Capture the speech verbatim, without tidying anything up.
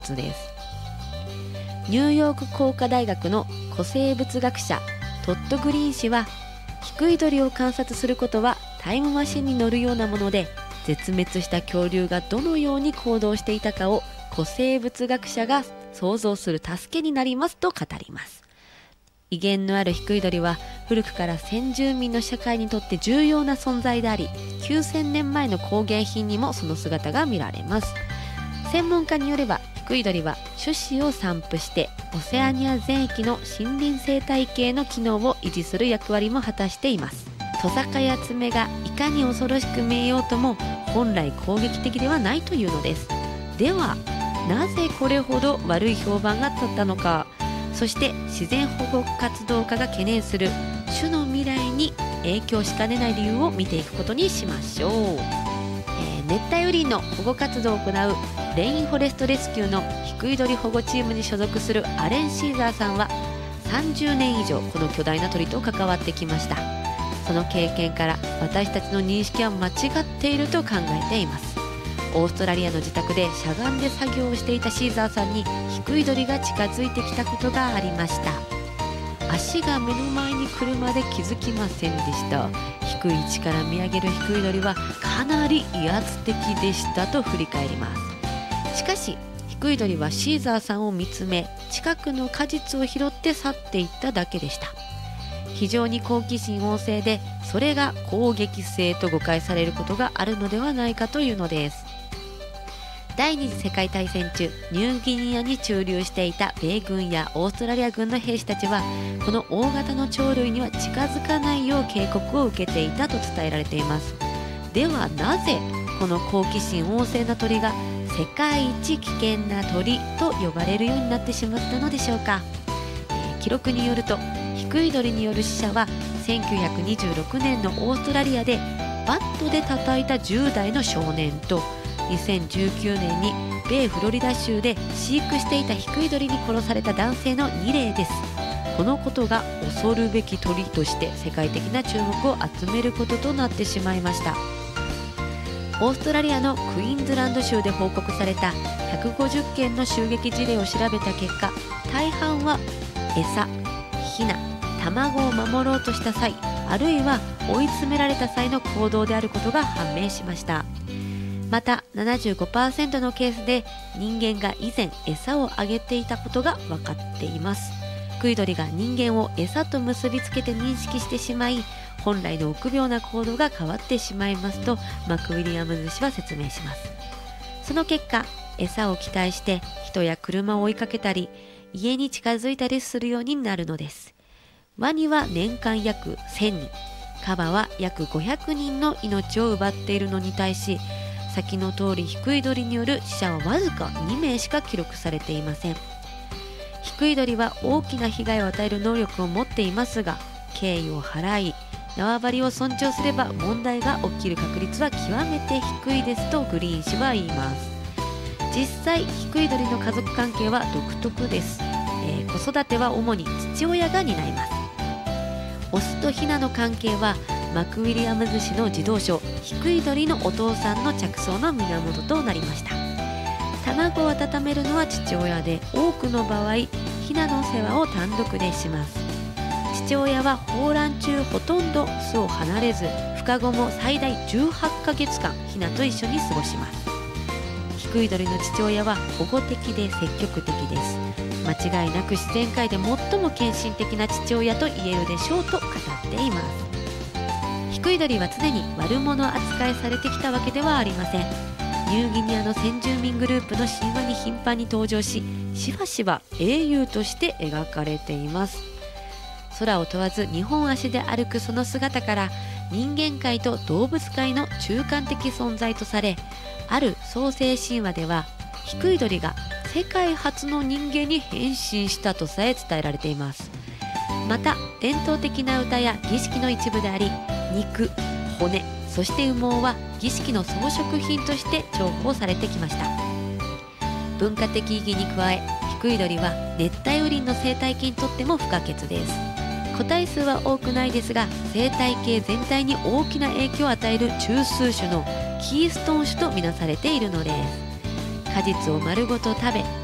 です。ニューヨーク工科大学の古生物学者トッド・グリーン氏は、ヒクイドリを観察することはタイムマシンに乗るようなもので、絶滅した恐竜がどのように行動していたかを古生物学者が想像する助けになりますと語ります。威厳のあるヒクイドリは古くから先住民の社会にとって重要な存在であり、きゅうせんねんまえの工芸品にもその姿が見られます。専門家によれば、ヒクイドリは種子を散布してオセアニア全域の森林生態系の機能を維持する役割も果たしています。トサカや爪がいかに恐ろしく見えようとも本来攻撃的ではないというのです。ではなぜこれほど悪い評判が立ったのか、そして自然保護活動家が懸念する種の未来に影響しかねない理由を見ていくことにしましょう。えー、熱帯雨林の保護活動を行うレインフォレストレスキューのヒクイドリ保護チームに所属するアレン・シーザーさんはさんじゅうねん以上この巨大な鳥と関わってきました。その経験から私たちの認識は間違っていると考えています。オーストラリアの自宅でしゃがんで作業をしていたシーザーさんにヒクイドリが近づいてきたことがありました。足が目の前に来るまで気づきませんでした。低い位置から見上げるヒクイドリはかなり威圧的でしたと振り返ります。しかしヒクイドリはシーザーさんを見つめ、近くの果実を拾って去っていっただけでした。非常に好奇心旺盛で、それが攻撃性と誤解されることがあるのではないかというのです。第二次世界大戦中、ニューギニアに駐留していた米軍やオーストラリア軍の兵士たちは、この大型の鳥類には近づかないよう警告を受けていたと伝えられています。ではなぜこの好奇心旺盛な鳥が世界一危険な鳥と呼ばれるようになってしまったのでしょうか。えー、記録によると、ヒクイドリによる死者はせんきゅうひゃくにじゅうろくねんのオーストラリアでバットで叩いたじゅう代の少年と、にせんじゅうきゅうねんに米フロリダ州で飼育していたヒクイドリに殺された男性のに例です。このことが恐るべき鳥として世界的な注目を集めることとなってしまいました。オーストラリアのクイーンズランド州で報告されたひゃくごじゅっけんの襲撃事例を調べた結果、大半は餌、ヒナ、卵を守ろうとした際、あるいは追い詰められた際の行動であることが判明しました。また ななじゅうごパーセント のケースで人間が以前餌をあげていたことが分かっています。ヒクイドリが人間を餌と結びつけて認識してしまい、本来の臆病な行動が変わってしまいますとマクウィリアムズ氏は説明します。その結果、餌を期待して人や車を追いかけたり、家に近づいたりするようになるのです。ワニは年間約せんにん、カバは約ごひゃくにんの命を奪っているのに対し、先の通りヒクイドリによる死者はわずかに名しか記録されていません。ヒクイドリは大きな被害を与える能力を持っていますが、敬意を払い縄張りを尊重すれば問題が起きる確率は極めて低いですとグリーン氏は言います。実際ヒクイドリの家族関係は独特です。えー、子育ては主に父親が担います。オスとヒナの関係はマクウィリアムズ氏の児童書ヒクイドリのお父さんの着想の源となりました。卵を温めるのは父親で、多くの場合ヒナの世話を単独でします。父親は抱卵中ほとんど巣を離れず、孵化後も最大じゅうはちかげつかんヒナと一緒に過ごします。ヒクイドリの父親は保護的で積極的です。間違いなく自然界で最も献身的な父親と言えるでしょうと語っています。ヒクイドリは常に悪者扱いされてきたわけではありません。ニューギニアの先住民グループの神話に頻繁に登場し、しばしば英雄として描かれています。空を問わずにほん足で歩くその姿から、人間界と動物界の中間的存在とされ、ある創世神話ではヒクイドリが世界初の人間に変身したとさえ伝えられています。また伝統的な歌や儀式の一部であり、肉、骨、そして羽毛は儀式の装飾品として重宝されてきました。文化的意義に加え、ヒクイドリは熱帯雨林の生態系にとっても不可欠です。個体数は多くないですが、生態系全体に大きな影響を与える中枢種のキーストーン種とみなされているのです。果実を丸ごと食べ、